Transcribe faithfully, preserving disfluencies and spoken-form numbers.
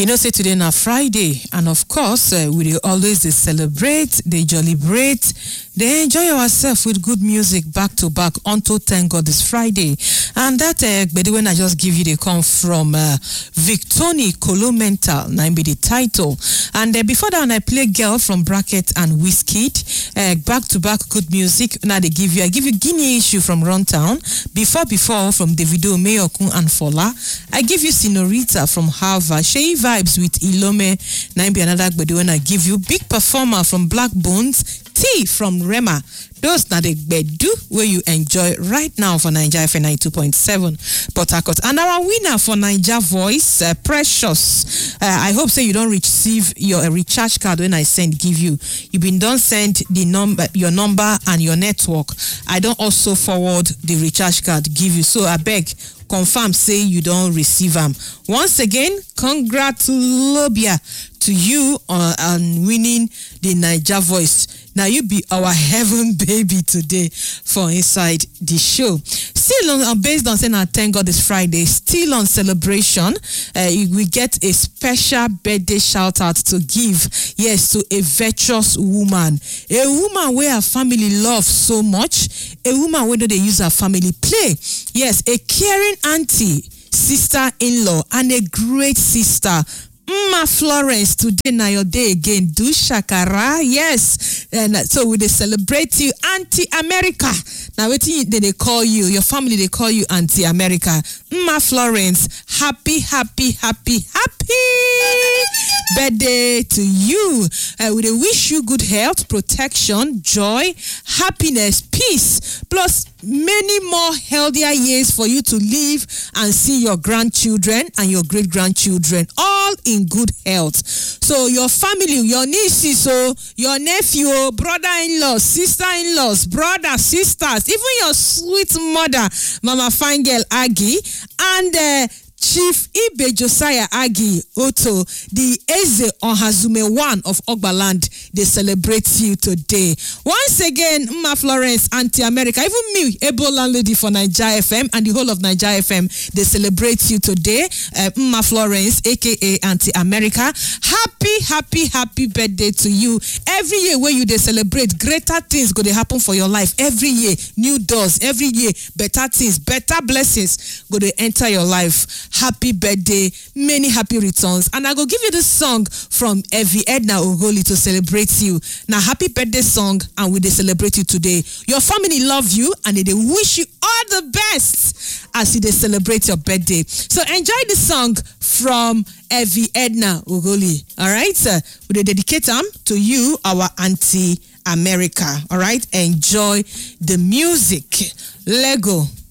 You know, say today na Friday, and of course, uh, we dey always dey celebrate, dey jollibrate, dey enjoy ourselves with good music back to back until thank God it's Friday. And that uh, but when I just give you, they come from uh, Victoni Colomental, na be the title. And uh, before that, when I play Girl from Bracket and Wizkid, uh, back to back good music. Now they give you, I give you Guinea Issue from Runtown. Before before from Davido, Mayokun and Fola. I give you Senorita from Harvard. Shey Vibes with Ilome. Na be another but when I give you Big Performer from Black Bones. T from Rema. Those are the bedu where you enjoy right now for Naija F M ninety-two point seven Port Harcourt. And our winner for Naija Voice, uh, Precious. Uh, I hope so you don't receive your uh, recharge card when I send give you. You been done send the number, your number and your network. I don't also forward the recharge card give you. So I beg, confirm say you don't receive them. Once again, congratulations to you on, on winning the Naija Voice. Now you be our heaven baby today for inside the show. Still on, uh, based on saying, I thank God it's Friday, still on celebration, uh, we get a special birthday shout out to give, yes, to a virtuous woman. A woman where her family loves so much, a woman where they use her family play. Yes, a caring auntie, sister-in-law, and a great sister. Ma Florence, today na your day again. Do shakara, yes. And so we they celebrate you, Auntie America. Now what they they call you, your family they call you Auntie America. Ma Florence, happy, happy, happy, happy birthday to you. Uh, we they wish you good health, protection, joy, happiness, peace, plus many more healthier years for you to live and see your grandchildren and your great grandchildren all in good health. So your family, your nieces, so your nephew, brother-in-law, sister-in-laws, brothers, sisters, even your sweet mother, Mama Fine Girl Aggie, and uh, Chief Ibe Josiah Agi Otto, the Eze Ohazume one of Ogbaland, they celebrate you today. Once again, Ma Florence, Auntie America, even me, Ebo landlady for Naija F M and the whole of Naija F M, they celebrate you today. Uh, Ma Florence, aka Auntie America, happy, happy, happy birthday to you. Every year where you they celebrate, greater things go to happen for your life. Every year, new doors. Every year, better things, better blessings go to enter your life. Happy birthday, many happy returns. And I go give you this song from Evie Edna Ogoli to celebrate you. Now, happy birthday song, and we they celebrate you today. Your family love you, and they wish you all the best as they celebrate your birthday. So enjoy the song from Evie Edna Ogoli. All right, uh, we dedicate them to you, our Auntie America. All right, enjoy the music. Lego.